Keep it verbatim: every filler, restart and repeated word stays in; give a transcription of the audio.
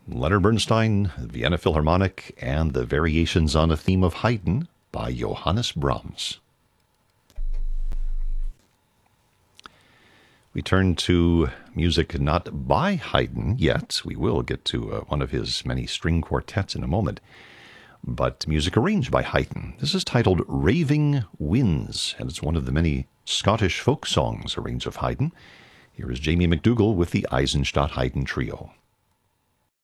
Leonard Bernstein, Vienna Philharmonic, and the Variations on a Theme of Haydn by Johannes Brahms. We turn to music not by Haydn yet. We will get to uh, one of his many string quartets in a moment, but music arranged by Haydn. This is titled Raving Winds, and it's one of the many Scottish folk songs arranged of Haydn. Here is Jamie McDougall with the Eisenstadt Haydn Trio.